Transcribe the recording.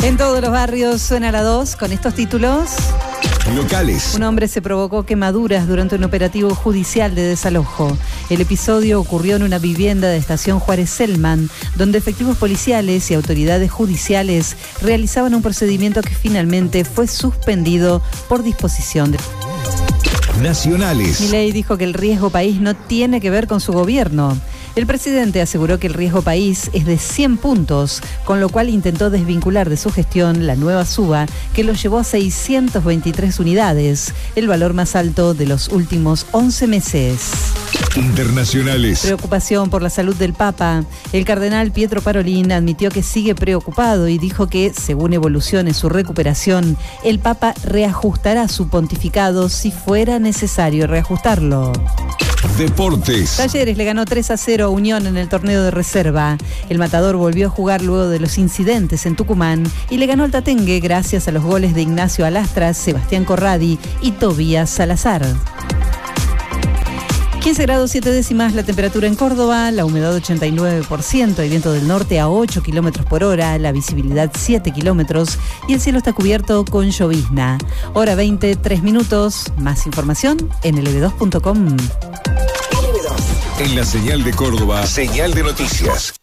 En todos los barrios suena la 2 con estos títulos. Locales. Un hombre se provocó quemaduras durante un operativo judicial de desalojo. El episodio ocurrió en una vivienda de Estación Juárez-Selman, donde efectivos policiales y autoridades judiciales realizaban un procedimiento que finalmente fue suspendido por disposición de... Nacionales. Milei dijo que el riesgo país no tiene que ver con su gobierno. El presidente aseguró que el riesgo país es de 100 puntos, con lo cual intentó desvincular de su gestión la nueva suba que lo llevó a 623 unidades, el valor más alto de los últimos 11 meses. Internacionales. Preocupación por la salud del Papa. El cardenal Pietro Parolin admitió que sigue preocupado y dijo que, según evolucione su recuperación, el Papa reajustará su pontificado si fuera necesario reajustarlo. Deportes. Talleres le ganó 3-0 a Unión en el torneo de reserva. El Matador volvió a jugar luego de los incidentes en Tucumán y le ganó al Tatengue gracias a los goles de Ignacio Alastras, Sebastián Corradi y Tobías Salazar. 15 grados 7 décimas la temperatura en Córdoba, la humedad 89%, el viento del norte a 8 kilómetros por hora, la visibilidad 7 kilómetros y el cielo está cubierto con llovizna. Hora 20, 3 minutos. Más información en lb2.com. En la señal de Córdoba, señal de noticias.